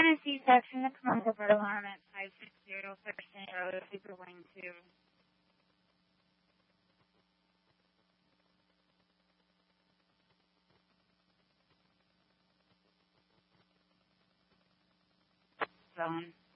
a C-section to commercial bird alarm at 560 Thurston Road, Super Wing 2. Zone.